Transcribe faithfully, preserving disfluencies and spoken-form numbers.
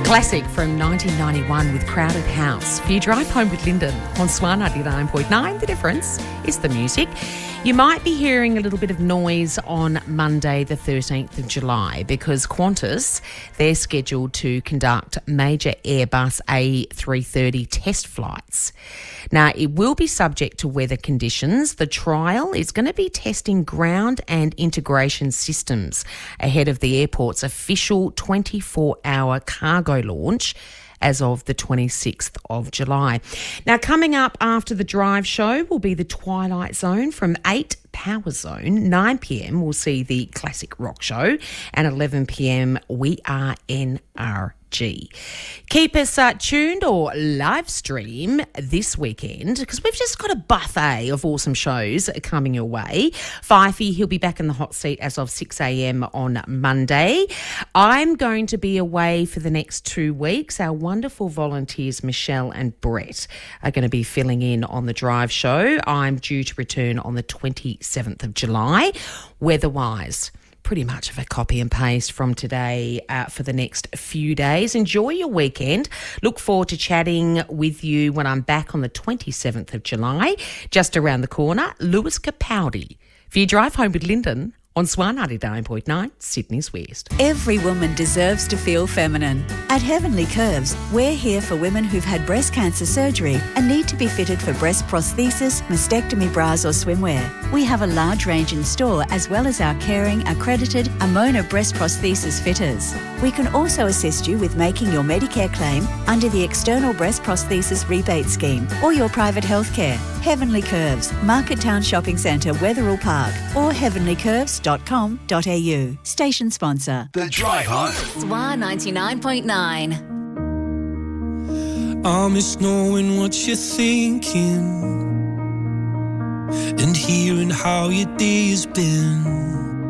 Classic from nineteen ninety-one with Crowded House. For your drive home with Lyndon on Swan ninety-nine point nine, the difference is the music. You might be hearing a little bit of noise on Monday the thirteenth of July because Qantas, they're scheduled to conduct major Airbus A three thirty test flights. Now, it will be subject to weather conditions. The trial is going to be testing ground and integration systems ahead of the airport's official twenty-four hour cargo launch as of the twenty-sixth of July. Now, coming up after the drive show will be the Twilight Zone from eight Power Zone. nine p.m. we'll see the Classic Rock Show, and eleven p.m. we are N R G. Keep us uh, tuned or live stream this weekend because we've just got a buffet of awesome shows coming your way. Fifey, he'll be back in the hot seat as of six a.m. on Monday. I'm going to be away for the next two weeks. Our wonderful volunteers, Michelle and Brett, are going to be filling in on the drive show. I'm due to return on the twenty-seventh of July. Weather-wise, pretty much of a copy and paste from today uh, for the next few days. Enjoy your weekend. Look forward to chatting with you when I'm back on the twenty-seventh of July. Just around the corner, Lewis Capaldi. For your drive home with Lyndon on Swan ninety-nine point nine, Sydney's West. Every woman deserves to feel feminine. At Heavenly Curves, we're here for women who've had breast cancer surgery and need to be fitted for breast prosthesis, mastectomy bras or swimwear. We have a large range in store as well as our caring, accredited Amona breast prosthesis fitters. We can also assist you with making your Medicare claim under the External Breast Prosthesis Rebate Scheme or your private healthcare. Heavenly Curves, Market Town Shopping Centre, Wetherill Park, or heavenly curves dot com dot a u. Station sponsor. The Drive Home. Swan ninety-nine point nine. I miss knowing what you're thinking and hearing how your day has been.